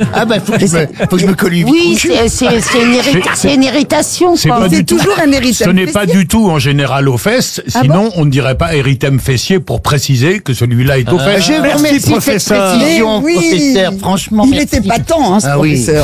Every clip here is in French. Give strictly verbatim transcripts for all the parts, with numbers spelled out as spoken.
Ah bah faut que je me, faut que je me colle une Oui, couche. c'est c'est- c'est une, irrita- C'est- c'est une irritation. C'est quoi. pas C'est du tout. toujours un érythème Ce n'est pas fessier. du tout en général aux fesses, Ah sinon on ne dirait pas érythème fessier pour préciser que celui-là est aux fesses. Je vous Merci, remercie cette professeur. précision, Mais oui. professeur. Franchement, Il merci. était patent, hein, ce Ah oui. professeur.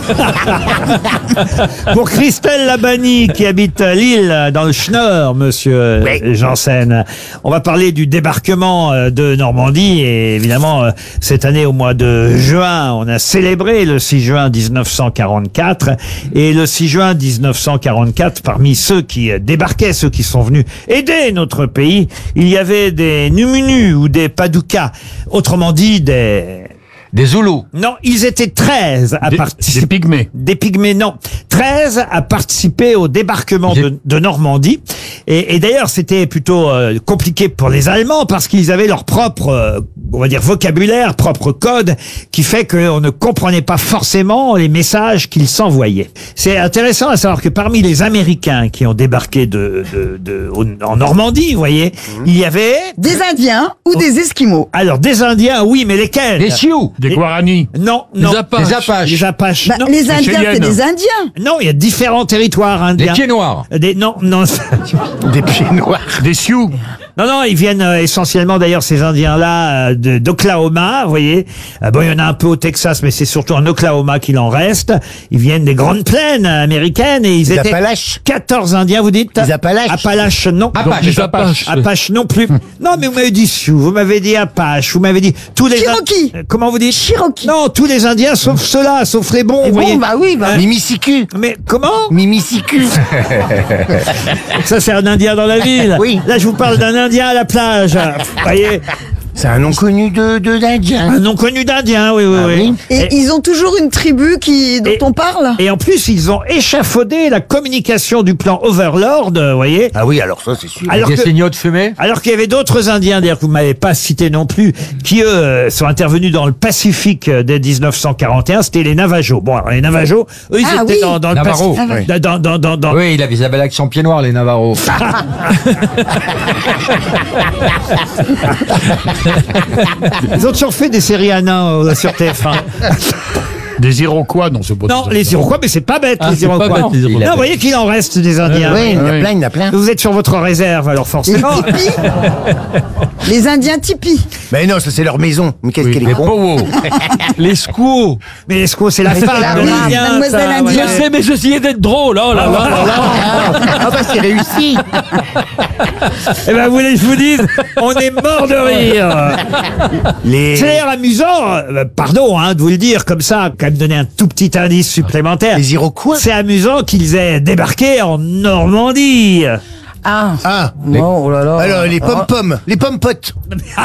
Pour Christelle Labani, qui habite à Lille, dans le Schnorr, monsieur Oui. Janssen. On va parler du débarquement euh, de Normandie. Et évidemment, euh, cette année, au mois de juin, on a célébré le six juin mille neuf cent quarante-quatre. Et le six juin mille neuf cent quarante-quatre, parmi ceux qui euh, débarquaient, ceux qui sont venus aider notre pays, il y avait des Numunus ou des Padoukas. Autrement dit, des... Des Zoulous. Non, ils étaient treize à Des, participer. des pygmées. Des pygmées, non. treize à participer au débarquement J'ai- de, de Normandie. Et, et d'ailleurs, c'était plutôt euh, compliqué pour les Allemands parce qu'ils avaient leur propre, euh, on va dire, vocabulaire, propre code, qui fait qu'on ne comprenait pas forcément les messages qu'ils s'envoyaient. C'est intéressant à savoir que parmi les Américains qui ont débarqué de, de, de, au- en Normandie, vous voyez, il y avait... Des Indiens ou des Esquimaux. Alors, des Indiens, oui, mais lesquels? Des Sioux. Des Et- Guaranis. Non, non. Des Apaches. Des Apaches. Les Apaches. Bah, non. les Indiens, c'est Cheyennes. des Indiens. Non, il y a différents territoires Des indiens. pieds noirs. Des, non, non. Des pieds noirs. Des Sioux. Non, non, ils viennent euh, essentiellement, d'ailleurs, ces Indiens-là, euh, de- d'Oklahoma, vous voyez. Euh, bon, il y en a un peu au Texas, mais c'est surtout en Oklahoma qu'il en reste. Ils viennent des grandes plaines américaines et ils Les étaient Appalaches. quatorze Indiens, vous dites? Les Appalaches. Appalaches, non. Apaches. Les Apaches. Apaches non plus. Non, mais vous m'avez dit Sioux, vous m'avez dit Apache, vous m'avez dit tous les... Cherokee. Euh, Comment vous dites? Cherokee. Non, tous les Indiens, sauf ceux-là, sauf les bons, Et vous voyez. bon, bah oui, bah. Mimicicu. Mais comment? Mimicicu. Ça, c'est un Indien dans la ville. Oui. Là, je vous parle d'un Indien à la plage. Vous voyez, C'est un nom connu de, de d'Indien. un nom connu d'Indien, oui, oui, Ah oui. oui. Et, Et, ils ont toujours une tribu qui, dont Et- on parle. et en plus, ils ont échafaudé la communication du plan Overlord, vous voyez. Ah oui, alors ça c'est sûr. Alors Des que- signaux de fumée. Alors qu'il y avait d'autres Indiens, d'ailleurs, que vous m'avez pas cités non plus, qui, eux, euh, sont intervenus dans le Pacifique euh, dès mille neuf cent quarante et un, c'était les Navajos. Bon, alors, les Navajos, eux, ils Ah étaient oui. dans, dans le Navarro. Pacifique. Ah ouais. Dans, dans, dans, dans- Oui, il avait, ils avaient l'accent pied noir, les Navarros. Ils ont toujours fait des séries à nains euh, sur T F un. Des Iroquois, non, c'est pas Non, des- les Iroquois, mais c'est pas bête, Ah, les c'est pas Iroquois. bête, les Iroquois. Non, vous voyez qu'il en reste des Indiens. Oui, il y en a oui. plein, il y en a plein. Vous êtes sur votre réserve, alors Les forcément. tipis. Les Indiens tipis. Mais non, ça c'est leur maison. Mais qu'est-ce Oui, qu'elle est les con. Powo. Les squaws. Mais Esco, c'est la c'est femme la de femme, l'Indien, mademoiselle ça, indienne. Je voilà. sais, mais j'essayais d'être drôle. Oh là là là là. Ah bah c'est réussi. Eh ben, vous voulez que je vous dise, on est mort de rire. Les, C'est d'ailleurs amusant, euh, pardon hein, de vous le dire comme ça, quand même donner un tout petit indice supplémentaire. les Iroquois. C'est amusant qu'ils aient débarqué en Normandie. Ah. Ah. Oh là là. Alors les pom-pom, les pom-potes.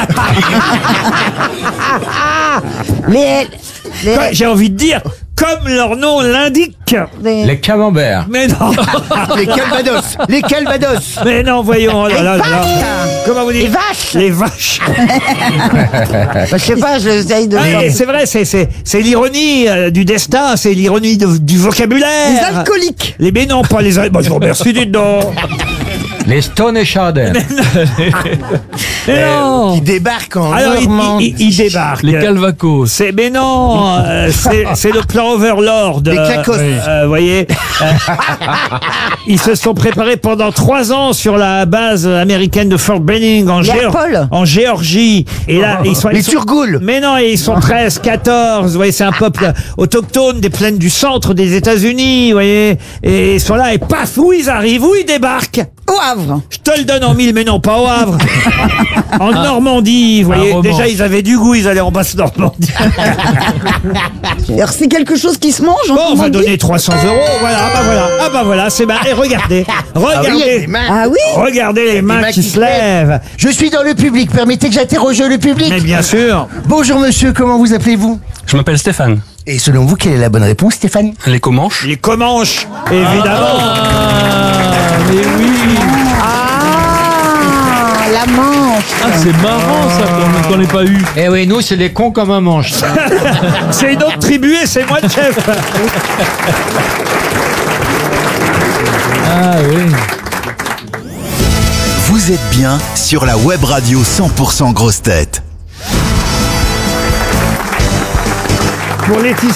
Les, les, Quoi, j'ai envie de dire, comme leur nom l'indique. les- Les camemberts. Mais non, Les calvados. Les calvados. mais non, voyons. Oh là là là là. Comment vous dites? les vaches. Les vaches. Bah, je sais pas, j'essaye de. Ah, et c'est vrai, c'est c'est c'est l'ironie euh, du destin, c'est l'ironie de- du vocabulaire. Les alcooliques. Les mais non, pas les al- bon, je vous remercie, dites donc. Les Stone et Chardin. Mais non. Qui débarquent en Alors il, Normandie. il, il débarque. Les Calvacos. C'est mais non, euh, c'est c'est le plan Overlord. Les euh, Cacos. euh, vous voyez, euh, ils se sont préparés pendant trois ans sur la base américaine de Fort Benning en, Les Géor- Apolles. en Géorgie. Et là, ils sont Les ils sont- Turgoules. Mais non, ils sont treize, quatorze. Vous voyez, c'est un peuple autochtone des plaines du centre des États-Unis. Vous voyez, et ils sont là et paf, où ils arrivent, où ils débarquent. Au Havre. Je te le donne en mille, mais non, pas au Havre. En Normandie, vous voyez. roman. Déjà, ils avaient du goût, ils allaient en basse Normandie. Alors c'est quelque chose qui se mange en Bon, on va Normandie. donner trois cents euros. Voilà, ah bah voilà, ah bah voilà, c'est marrant. Et regardez, Ah oui, il y a regardez, des mains. Ah oui. regardez les mains mains qui qui se se lèvent. Je suis dans le public. Permettez que j'interroge le public. Mais bien sûr. Bonjour monsieur, comment vous appelez-vous? Je m'appelle Stéphane. Et selon vous, quelle est la bonne réponse, Stéphane? Les Comanches. Les Comanches, évidemment. Ah, mais oui. Ah, la Manche. Ah, c'est marrant ça qu'on qu'on n'ait pas eu. Eh oui, nous, c'est des cons comme un manche. C'est une autre tribu et c'est moi le chef. Ah oui. Vous êtes bien sur la web radio cent pour cent Grosses Têtes. Pour Laetitia